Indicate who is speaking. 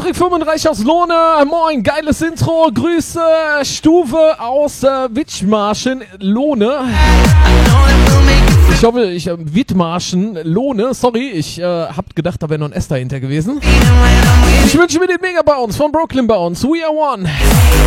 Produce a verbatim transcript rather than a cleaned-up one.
Speaker 1: Patrick fünfunddreißig aus Lohne, moin, geiles Intro, Grüße, Stufe aus äh, Wittmarschen, Lohne. Ich hoffe, ich, äh, Wittmarschen, Lohne, sorry, ich äh, hab gedacht, da wäre noch ein S dahinter gewesen. Ich wünsche mir den Mega-Bounce von Brooklyn Bounce, We Are One.